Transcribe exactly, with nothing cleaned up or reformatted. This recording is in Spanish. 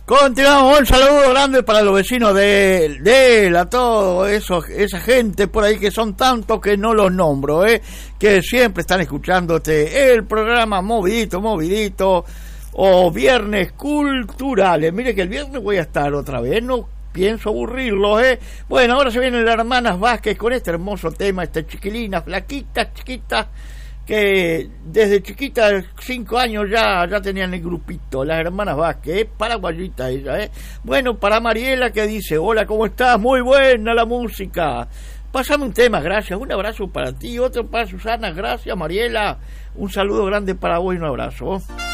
Continuamos, un saludo grande para los vecinos de, de él, a todos esos, esa gente por ahí que son tantos que no los nombro, eh, que siempre están escuchándote el programa Movidito, Movidito, o Viernes Culturales. Mire que el viernes voy a estar otra vez, no pienso aburrirlos, eh. Bueno, ahora se vienen las hermanas Vázquez con este hermoso tema, esta chiquilina, flaquita, chiquita, que desde chiquita, cinco años ya, ya tenían el grupito, las hermanas Vázquez, eh, paraguayita ella, eh. Bueno, para Mariela que dice, hola, ¿cómo estás? Muy buena la música. Pásame un tema, gracias, un abrazo para ti, otro para Susana, gracias Mariela, un saludo grande para vos y un abrazo.